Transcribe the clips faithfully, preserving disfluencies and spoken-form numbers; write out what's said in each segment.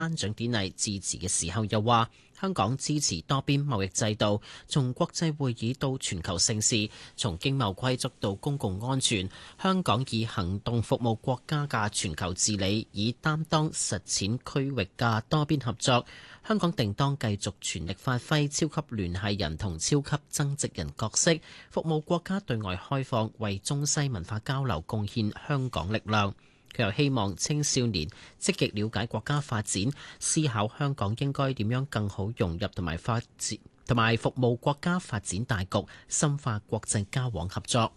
頒獎典禮致辭嘅時候又話，香港支持多邊貿易制度，從國際會議到全球盛事，從經貿規則到公共安全，香港以行動服務國家嘅全球治理，以擔當實踐區域嘅多邊合作。香港定當繼續全力發揮超級聯繫人同超級增值人角色，服務國家對外開放，為中西文化交流貢獻香港力量。佢又希望青少年積極了解國家發展，思考香港應該點樣更好融入同埋發展同埋服務國家發展大局，深化國際交往合作。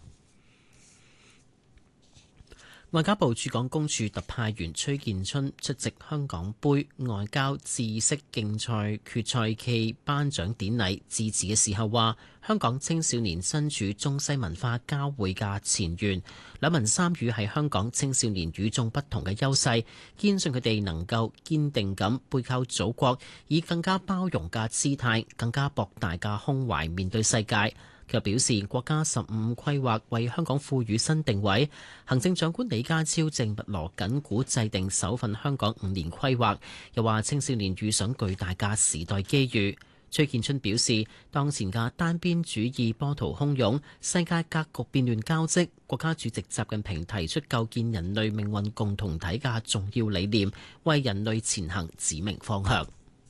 外交部駐港公署特派員崔建春出席香港杯外交知識競賽決賽暨頒獎典禮致辭嘅時候話，香港青少年身處中西文化交匯嘅前沿，兩文三語係香港青少年與眾不同嘅優勢，堅信佢哋能夠堅定咁背靠祖國，以更加包容嘅姿態、更加博大嘅胸懷面對世界。佢又表示，國家十五規劃為香港賦予新定位，行政長官李家超正密鑼緊鼓制定首份香港五年規劃。又話青少年遇上巨大嘅時代機遇。崔建春表示，當前嘅單邊主義波濤洶湧，世界格局變亂交織，國家主席習近平提出構建人類命運共同體嘅重要理念，為人類前行指明方向。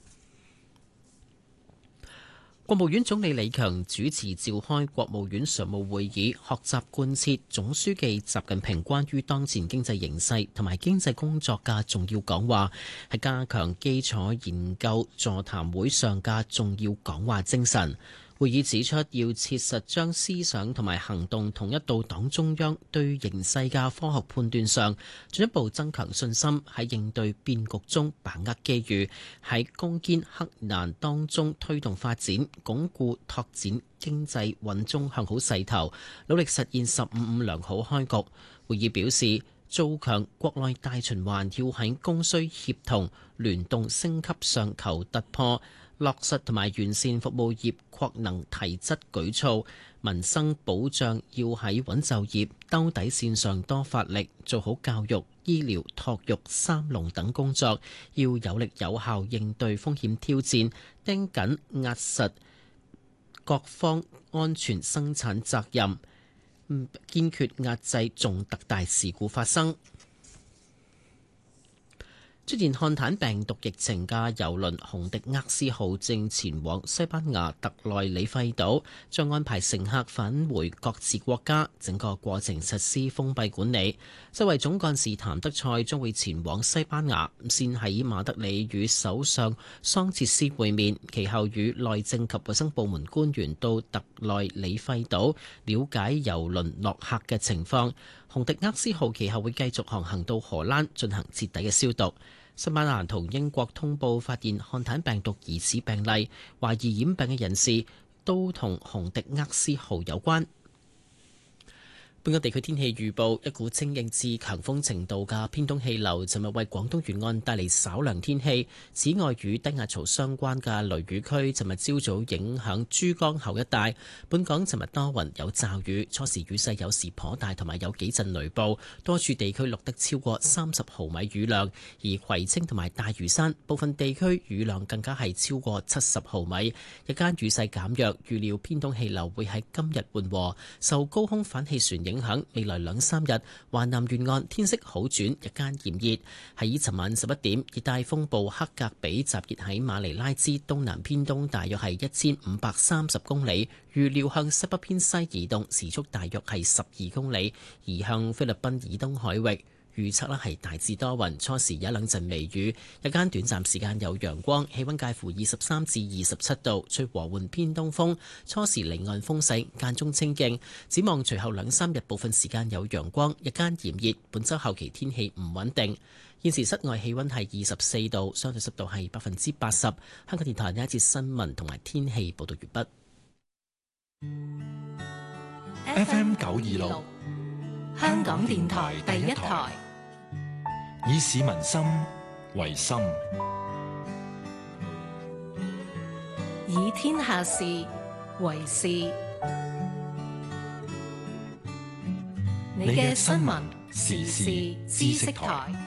國務院總理李強主持召開國務院常務會議，學習貫徹總書記習近平關於當前經濟形勢同埋經濟工作嘅重要講話，係加強基礎研究座談會上嘅重要講話精神。會議指出，要切實將思想同埋行動統一到黨中央對形勢嘅科學判斷上，進一步增強信心，喺應對變局中把握機遇，喺攻堅克難當中推動發展，鞏固拓展經濟穩中向好勢頭，努力實現十五五良好開局。會議表示，做強國內大循環要喺供需協同、聯動升級上求突破，落實同埋完善服務業擴能提質舉措，民生保障要喺穩就業、兜底線上多發力，做好教育、醫療、托育三農等工作，要有力有效應對風險挑戰，盯緊壓實各方安全生產責任，堅決壓制重特大事故發生。出現漢坦病毒疫情嘅郵輪紅迪厄斯號正前往西班牙特內里費島，將安排乘客返回各自國家，整個過程實施封閉管理。世衛總幹事譚德塞將會前往西班牙，先喺馬德里與首相桑切斯會面，其後與內政及衛生部門官員到特內里費島了解郵輪落客嘅情況。紅迪厄斯號其後會繼續航行到荷蘭進行徹底嘅消毒。西班牙同英國通報發現漢坦病毒疑似病例，懷疑染病嘅人士都同紅迪厄斯號有關。本港地區天氣預報，一股清勁至強風程度嘅偏東氣流尋日為廣東沿岸帶嚟稍涼天氣。此外，與低壓槽相關嘅雷雨區尋日朝早影響珠江口一帶。本港尋日多雲有驟雨，初時雨勢有時頗大，同埋有幾陣雷暴，多處地區錄得超過三十毫米雨量。而葵青同埋大嶼山部分地區雨量更加係超過七十毫米。日間雨勢減弱，預料偏東氣流會喺今日緩和，受高空反氣旋影響，未來兩三日華南沿岸天色好轉，日間炎熱。喺尋晚十一點，熱帶風暴克格比集結喺馬尼拉之東南偏東，大約係一千五百三十公里，預料向西北偏西移動，時速大約係十二公里，移向菲律賓以東海域。預測呢係大致多雲，初時有一兩陣微雨，日間短暫時間有陽光，氣溫介乎二十三至二十七度，吹和緩偏東風，初時離岸風勢間中清勁。展望隨後兩三日部分時間有陽光，日間炎熱，本週後期天氣唔穩定。現時室外氣溫係二十四度，相對濕度係百分之八十。香港電台呢一節新聞同埋天氣報道完畢。 F M 九二六，香港電台第一台。以市民心為心， 以天下事為事。你嘅新聞時事知識台。